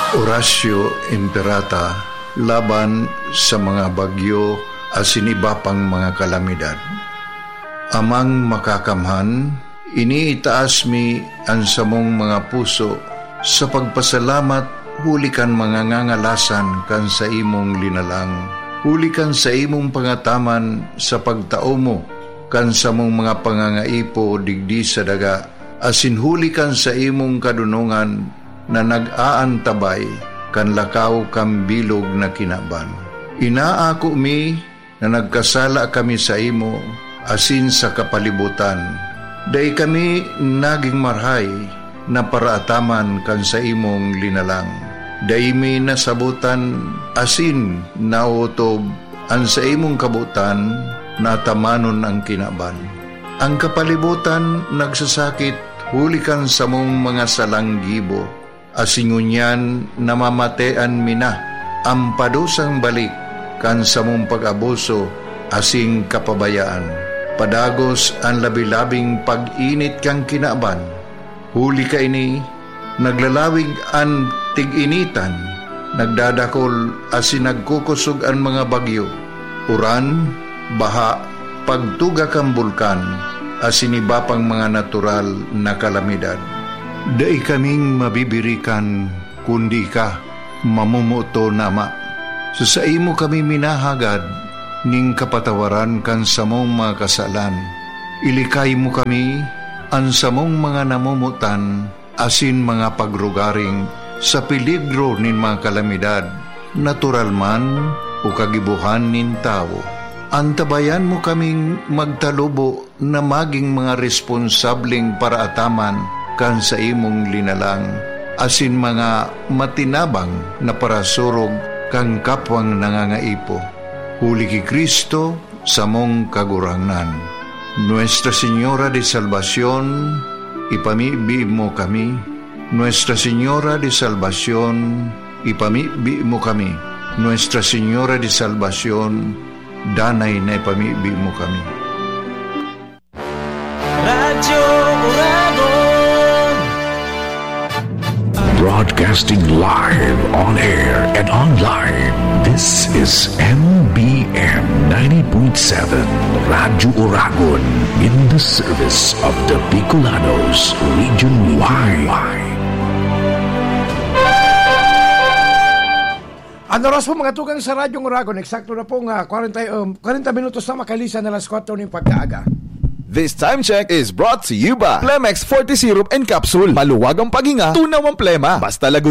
Horacio Imperata laban sa mga bagyo asin iba pang mga kalamidad. Amang makakamhan, iniitaas mi ang samong mga puso sa pagpasalamat huli kan mga ngangalasan kan sa imong linalang. Huli kan sa imong pangataman sa pagtao mo kan sa mong mga pangangaipo digdi sa daga. Asin huli kan sa imong kadunungan na nag-aantabay kan lakaw kang bilog na kinaban. Inaako mi na nagkasala kami sa imo asin sa kapalibutan. Day kami naging marhay na paraataman kan sa imong linalang. Day mi nasabutan asin nautob ang sa imong kabutan na tamanon ang kinaban. Ang kapalibutan nagsasakit huli kan sa mong mga salanggibo. Asingunyan namamatean mina ang padusang balik kan sa mong pag-abuso asing kapabayaan. Padagos ang labi-labing pag-init kang kinaban. Huli ka ini, naglalawig ang tig-initan, nagdadakol asin nagkukusog ang mga bagyo. Uran, baha, pagtuga kang bulkan, asin iba pang mga natural na kalamidad. Dai kaming mabibirikan kundi ka mamumuto nama. Sa imo kami minahagad ning kapatawaran kan samong mga kasalan. Ilikay mo kami ang samong mga namumutan asin mga pagrugaring sa peligro nin mga kalamidad, natural man o kagibuhan nin tao. Antabayan mo kaming magtalubo na maging mga responsableng paraataman kan sa imong linalang, asin mga matinabang na parasurog kang kapwang nangangaipo. Huli ki Kristo sa mong kagurangnan. Nuestra Señora de Salvación, ipamibi mo kami. Nuestra Señora de Salvación, ipamibi mo kami. Nuestra Señora de Salvación, danay na ipamibi mo kami. Radyo Uragon, broadcasting live on air and online. This is MBM 90.7 Radyo Uragon in the service of the Bicolanos region wide. Ano oras po mga tugang sa Radyo Uragon? Eksakto na po nga 40 minutos na makalisan na las 4 ng pagkaaga. This time check is brought to you by Plemex Forte Syrup and Capsule. Maluwag ang paghinga, tunaw ang plema. Basta lagot